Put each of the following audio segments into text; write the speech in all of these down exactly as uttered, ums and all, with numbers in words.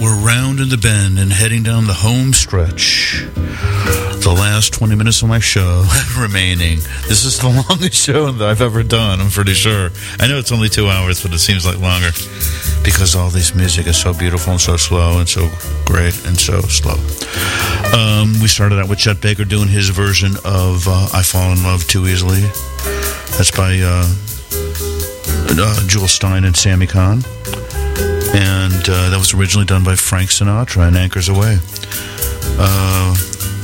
We're rounding the bend and heading down the home stretch. The last twenty minutes of my show remaining. This is the longest show that I've ever done, I'm pretty sure. I know it's only two hours, but it seems like longer because all this music is so beautiful and so slow and so great and so slow. Um, we started out with Chet Baker doing his version of uh, I Fall in Love Too Easily. That's by uh, uh, Jewel Stein and Sammy Kahn. And uh, that was originally done by Frank Sinatra and Anchors Away. Uh,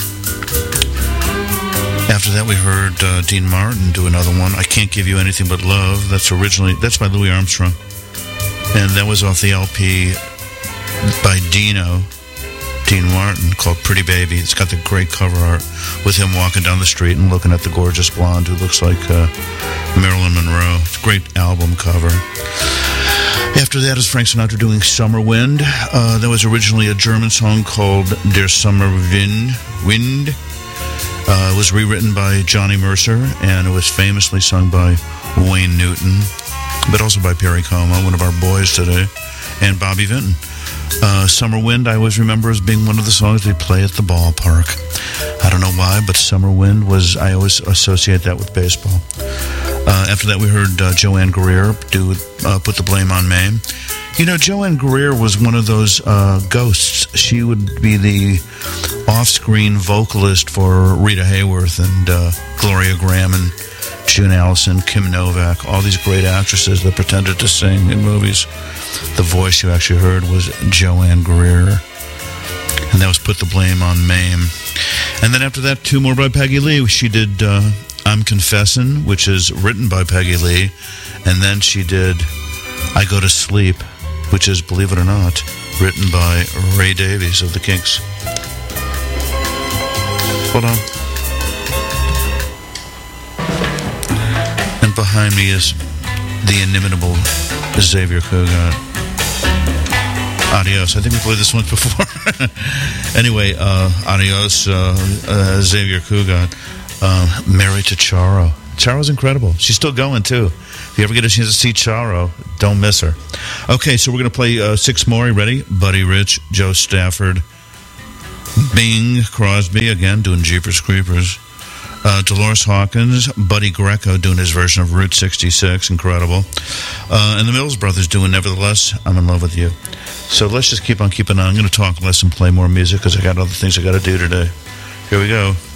after that, we heard uh, Dean Martin do another one, I Can't Give You Anything But Love. That's originally, that's by Louis Armstrong. And that was off the L P by Dino, Dean Martin, called Pretty Baby. It's got the great cover art with him walking down the street and looking at the gorgeous blonde who looks like uh, Marilyn Monroe. It's a great album cover. After that is Frank Sinatra doing Summer Wind. Uh, that was originally a German song called Der Sommer Wind. Wind. Uh, it was rewritten by Johnny Mercer, and it was famously sung by Wayne Newton, but also by Perry Como, one of our boys today, and Bobby Vinton. Uh, Summer Wind, I always remember as being one of the songs they play at the ballpark. I don't know why, but Summer Wind was, I always associate that with baseball. Uh, after that, we heard uh, Joanne Greer do uh, Put the Blame on Mame. You know, Joanne Greer was one of those uh, ghosts. She would be the off-screen vocalist for Rita Hayworth and uh, Gloria Graham and June Allison, Kim Novak, all these great actresses that pretended to sing in movies. The voice you actually heard was Joanne Greer. And that was Put the Blame on Mame. And then after that, two more by Peggy Lee. She did uh, I'm Confessin', which is written by Peggy Lee. And then she did I Go to Sleep, which is, believe it or not, written by Ray Davies of the Kinks. Hold on. And behind me is the inimitable Xavier Cugat. Adios. I think we played this once before. Anyway, uh, adios, uh, uh, Xavier Cugat. Uh, married to Charo. Charo's incredible. She's still going, too. If you ever get a chance to see Charo, don't miss her. Okay, so we're going to play uh, six more. You ready? Buddy Rich, Joe Stafford, Bing Crosby, again, doing Jeepers Creepers. Uh, Dolores Hawkins, Buddy Greco doing his version of Route sixty-six, incredible. Uh, and the Mills Brothers doing Nevertheless, I'm in Love with You. So let's just keep on keeping on. I'm going to talk less and play more music because I got other things I got to do today. Here we go.